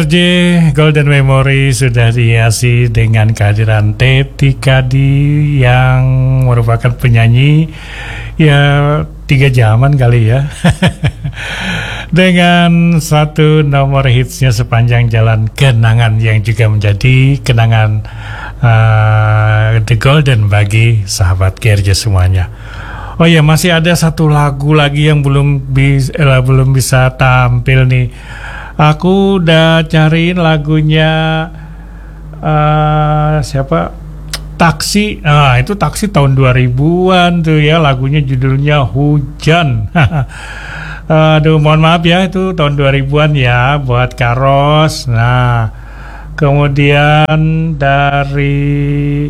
Golden Memory sudah dihiasi dengan kehadiran Teti Kadi yang merupakan penyanyi ya 3 zaman kali ya dengan satu nomor hitsnya Sepanjang Jalan Kenangan yang juga menjadi kenangan The Golden bagi sahabat GRJ semuanya. Oh ya, masih ada satu lagu lagi yang belum bisa tampil nih. Aku udah cariin lagunya siapa? Taksi. Nah, itu Taksi tahun 2000-an tuh ya, lagunya judulnya Hujan. Aduh, mohon maaf ya, itu tahun 2000-an ya buat Karos. Nah, kemudian dari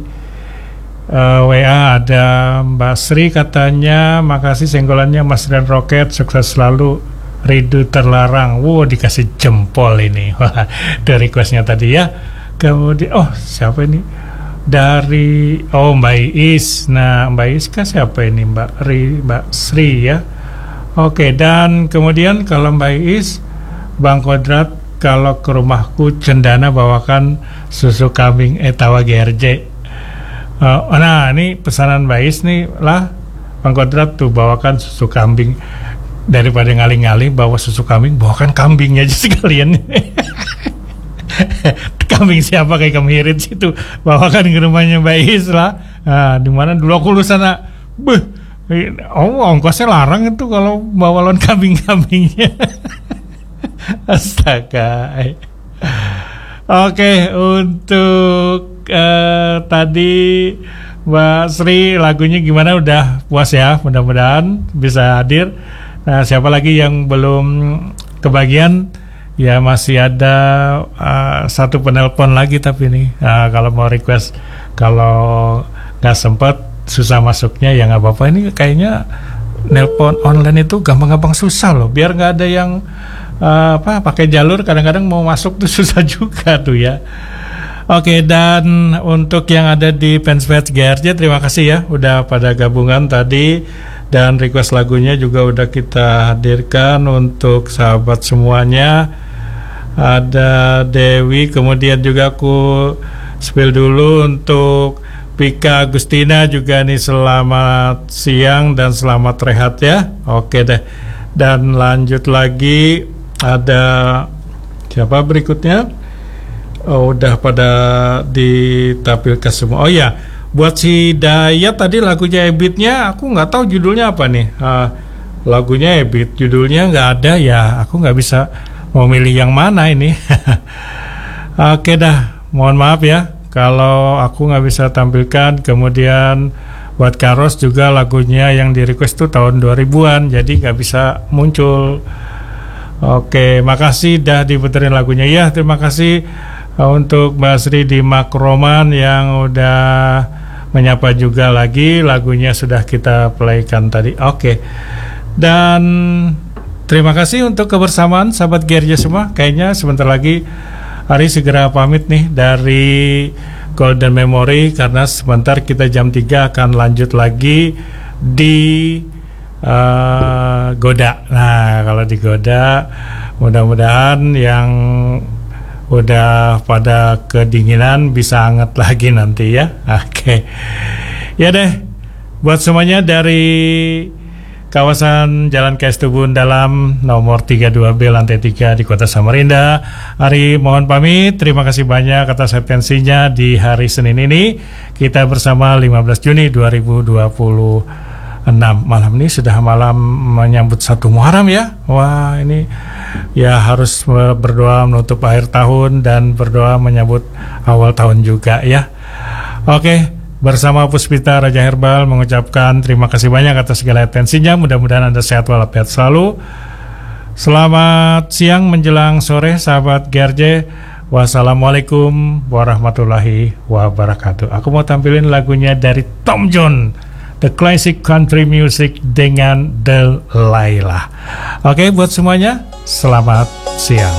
WA ada Mbak Sri katanya, makasih senggolannya Mas dan Roket, sukses selalu. Rindu terlarang. Wow, dikasih jempol ini. Wah, dari requestnya tadi ya. Kemudian siapa ini? Dari Mbak Iis. Nah, Mbak Iis kan siapa ini? Mbak Sri ya. Oke, dan kemudian kalau Mbak Iis, Bang Kodrat, kalau ke rumahku cendana bawakan susu kambing etawa GRJ. Nah, ini pesanan Mbak Iis nih lah. Bang Kodrat tuh bawakan susu kambing. Daripada ngalih-ngalih bawa susu kambing, bawakan kambingnya aja sekalian. Kambing siapa kayak kemirit situ, bawakan ke rumahnya Mbak Is lah. Nah, di mana dulu aku lulusan ongkosnya larang itu kalau bawa lon kambing-kambingnya. Astaga. Oke, untuk tadi Mbak Sri lagunya gimana, udah puas ya, mudah-mudahan bisa hadir. Nah, siapa lagi yang belum kebagian? Ya masih ada satu penelpon lagi tapi nih kalau mau request, kalau nggak sempat susah masuknya ya nggak apa-apa. Ini kayaknya nelpon online itu gampang-gampang susah loh. Biar nggak ada yang pakai jalur, kadang-kadang mau masuk tuh susah juga tuh ya. Oke, dan untuk yang ada di fanpage GRJ, terima kasih ya udah pada gabungan tadi. Dan request lagunya juga udah kita hadirkan untuk sahabat semuanya. Ada Dewi, kemudian juga aku spill dulu untuk Pika Agustina juga nih, selamat siang dan selamat rehat ya. Oke deh. Dan lanjut lagi, ada siapa berikutnya? Udah pada ditampilkan semua. Oh ya, buat si Dayat tadi lagunya Ebitnya aku nggak tahu judulnya apa nih. Lagunya Ebit judulnya nggak ada ya, aku nggak bisa mau milih yang mana ini. Oke dah, mohon maaf ya kalau aku nggak bisa tampilkan. Kemudian buat Karos juga lagunya yang di request tuh tahun 2000-an, jadi nggak bisa muncul. Oke, makasih dah diputerin lagunya ya. Terima kasih untuk Mbak Sri di Makroman yang udah menyapa juga lagi, lagunya sudah kita playkan tadi. Oke. Dan terima kasih untuk kebersamaan sahabat GRJ semua. Kayaknya sebentar lagi Ari segera pamit nih dari Golden Memory, karena sebentar kita jam 3 akan lanjut lagi di Goda. Nah, kalau di Goda mudah-mudahan yang udah pada kedinginan bisa hangat lagi nanti ya. Oke. Ya deh, buat semuanya dari kawasan Jalan KS Tubun Dalam nomor 32B lantai 3 di Kota Samarinda, Ari mohon pamit. Terima kasih banyak atas atensinya di hari Senin ini. Kita bersama 15 Juni 2026. Malam ini sudah malam menyambut 1 Muharram ya. Wah, ini ya harus berdoa menutup akhir tahun dan berdoa menyambut awal tahun juga ya. Oke, bersama Puspita Raja Herbal mengucapkan terima kasih banyak atas segala atensinya. Mudah-mudahan Anda sehat walafiat selalu. Selamat siang menjelang sore sahabat GRJ. Wassalamualaikum warahmatullahi wabarakatuh. Aku mau tampilin lagunya dari Tom John, The Classic Country Music dengan Delilah. Oke, buat semuanya selamat siang.